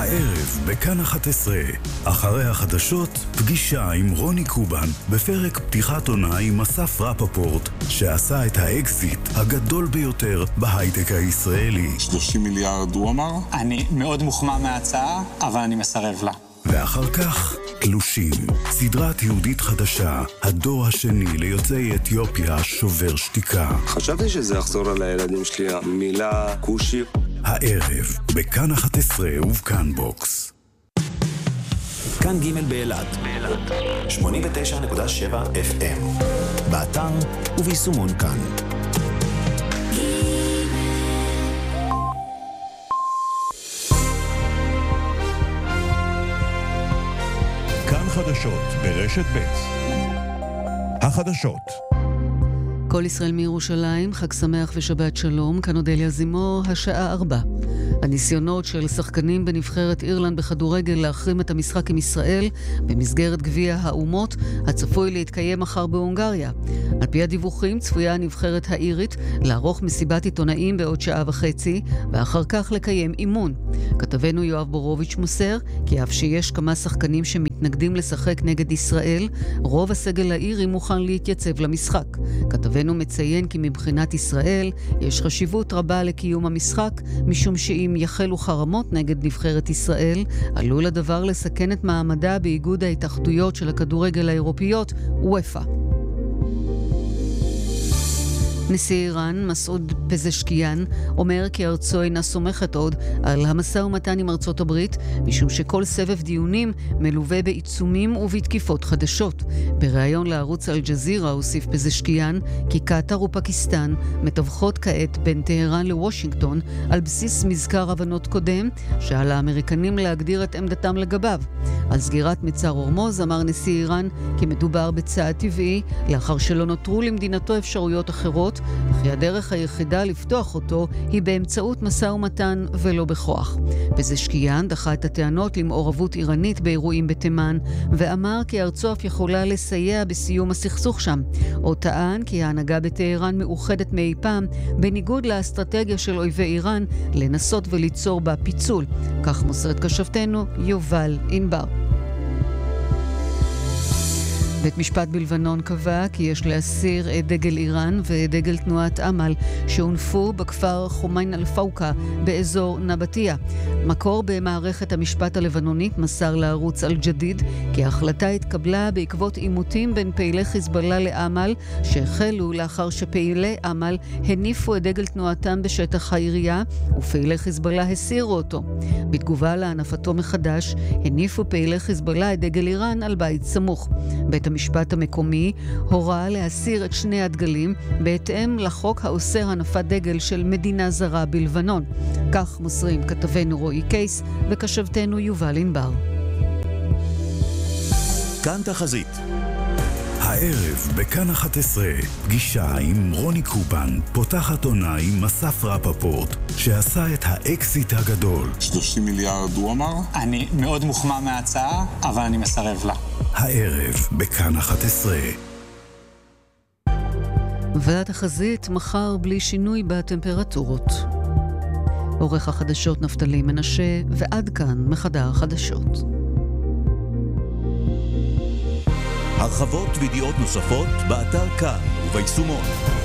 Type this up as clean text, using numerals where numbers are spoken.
הערב בכאן 11, אחרי החדשות, פגישה עם רוני קובן בפרק פתיחת עונה עם אסף רפפורט, שעשה את האקזיט הגדול ביותר בהייטק הישראלי. 30 מיליארד הוא אמר? אני מאוד מוחמא מההצעה, אבל אני מסרב לה. ואחר כך, תלושים, סדרת יהודית חדשה, הדור השני ליוצאי אתיופיה שובר שתיקה. חשבתי שזה יחזור על הילדים שלי, המילה קושי. הערב, בכאן 11 ובכאן בוקס. כאן ג' באילת, 89.7 FM, באתר וביישומון כאן. כאן חדשות ברשת ב'. החדשות. כל ישראל מירושלים, חג שמח ושבת שלום, כאן אודליה זימור, השעה 4. הניסיונות של שחקנים בנבחרת אירלנד בכדורגל להחרים את המשחק עם ישראל במסגרת גביע האומות הצפוי להתקיים מחר בהונגריה. על פי הדיווחים צפויה הנבחרת האירית לערוך מסיבת עיתונאים בעוד שעה וחצי ואחר כך לקיים אימון. כתבנו יואב בורוביץ' מוסר כי אף שיש כמה שחקנים שמתנגדים לשחק נגד ישראל, רוב הסגל האירי מוכן להתייצב למשחק. כתבנו מציין כי מבחינת ישראל יש חשיבות רבה לקיום המשחק, משום שאם יחלו חרמות נגד נבחרת ישראל, עלול הדבר לסכן את מעמדה באיגוד ההתאחדויות של הכדורגל האירופיות, UEFA. נשיא איראן, מסעוד פזשקיאן, אומר כי ארצו אינה סומכת עוד על המשא ומתן עם ארצות הברית, משום שכל סבב דיונים מלווה בעיצומים ובתקיפות חדשות. בריאיון לערוץ אל-ג'זירה הוסיף פזשקיאן כי קטר ופקיסטן מתווכות כעת בין טהרן לוושינגטון על בסיס מזכר הבנות קודם, שעל האמריקנים להגדיר את עמדתם לגביו. על סגירת מצר הורמוז אמר נשיא איראן כי מדובר בצעד טבעי, לאחר שלא נותרו למדינתו אפשרויות אחרות, וכי הדרך היחידה לפתוח אותו היא באמצעות משא ומתן ולא בכוח. פזשקיאן דחה את הטענות למעורבות איראנית באירועים בתימן, ואמר כי ארצו אף יכולה לסייע בסיום הסכסוך שם. עוד טען כי ההנהגה בטהרן מאוחדת מאי פעם, בניגוד לאסטרטגיה של אויבי איראן לנסות וליצור בה פיצול. כך מוסרת כשבתנו יובל ענבר. בית משפט בלבנון קבע כי יש להסיר את דגל איראן ודגל תנועת אמל שהונפו בכפר חומיין אל-פאוקה באזור נבטיה. מקור במערכת המשפט הלבנונית מסר לערוץ אל-ג'דיד כי ההחלטה התקבלה בעקבות עימותים בין פעילי חיזבאללה לאמל שהחלו לאחר שפעילי אמל הניפו את דגל תנועתם בשטח העירייה ופעילי חיזבאללה הסירו אותו. בתגובה להנפתו מחדש הניפו פעילי חיזבאללה את דגל איראן על בית סמוך. בית המשפט המקומי הורה להסיר את שני הדגלים בהתאם לחוק האוסר הנפת דגל של מדינה זרה בלבנון. כך מוסרים כתבנו רועי קייס וכשבתנו יובל ענבר. כאן תחזית. הערב בכאן 11, פגישה עם רוני קובן, פותחת עונה עם אסף רפפורט, שעשה את האקזיט הגדול. 30 מיליארד הוא אמר? אני מאוד מוחמא מההצעה, אבל אני מסרב לה. הערב בכאן 11. והתחזית מחר בלי שינוי בטמפרטורות. עורך החדשות נפתלי מנשה, ועד כאן מחדר החדשות. הרחבות וידיעות נוספות באתר כאן וביישומון.